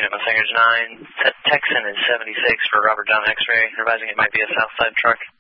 unit, Mustangers 9. Texan is 76 for Robert John X-ray, advising it might be a Southside truck.